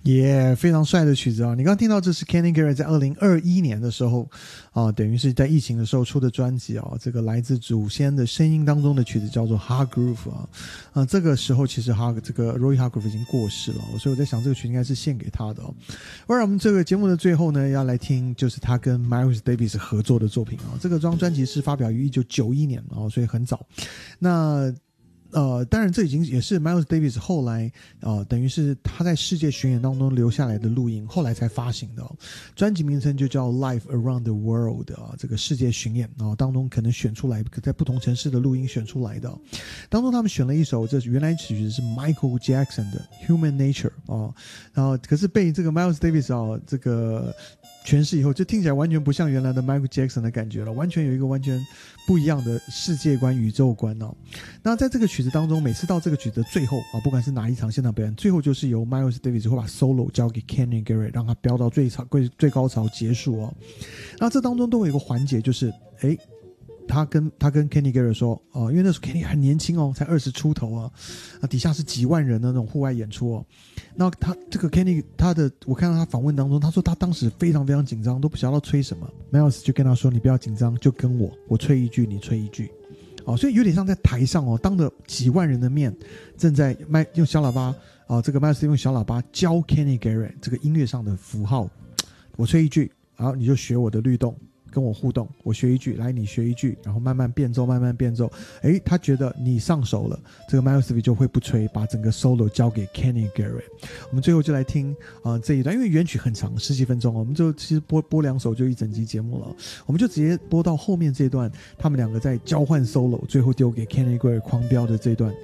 也、非常帅的曲子啊！你刚刚听到这是 Kenny Garrett 在2021年的时候等于是在疫情的时候出的专辑啊，这个来自祖先的声音当中的曲子叫做 Hard Groove 这个时候其实这个 Roy Hargrove 已经过世了，所以我在想这个曲应该是献给他的而我们这个节目的最后呢，要来听就是他跟 Miles Davis 合作的作品这个张专辑是发表于1991年所以很早。那当然这已经也是 Miles Davis 后来等于是他在世界巡演当中留下来的录音，后来才发行的专辑名称就叫 Live Around the World 这个世界巡演当中可能选出来在不同城市的录音选出来的当中他们选了一首，这原来曲子是 Michael Jackson 的 Human Nature 然后可是被这个 Miles Davis 这个诠释以后，就听起来完全不像原来的 Michael Jackson 的感觉了，完全有一个完全不一样的世界观宇宙观那在这个曲子当中，每次到这个曲子的最后不管是哪一场现场表演，最后就是由 Miles Davis 会把 solo 交给 Kenny Garrett 让他飙到最高潮结束那这当中都有一个环节，就是他跟 Kenny Garrett 说因为那时候 Kenny 很年轻才20出头底下是几万人的那种户外演出那他这个 Kenny 我看到他访问当中，他说他当时非常非常紧张，都不晓得吹什么。Miles 就跟他说：“你不要紧张，就跟我吹一句，你吹一句。”所以有点像在台上当着几万人的面，正在用小喇叭这个 Miles 用小喇叭教 Kenny Garrett 这个音乐上的符号，我吹一句，然后你就学我的律动。跟我互动，我学一句，来你学一句，然后慢慢变奏，慢慢变奏。他觉得你上手了，这个 Miles Davis 就会不吹，把整个 solo 交给 Kenny Garrett。我们最后就来听这一段，因为原曲很长，10几分钟我们就其实播2首就一整集节目了，我们就直接播到后面这段，他们两个在交换 solo， 最后丢给 Kenny Garrett 狂飙的这段